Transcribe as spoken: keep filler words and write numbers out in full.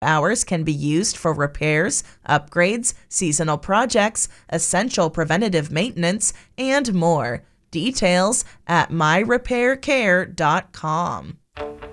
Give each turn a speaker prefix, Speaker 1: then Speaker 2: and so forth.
Speaker 1: hours can be used for repairs, upgrades, seasonal projects, essential preventative maintenance, and more. Details at my repair care dot com.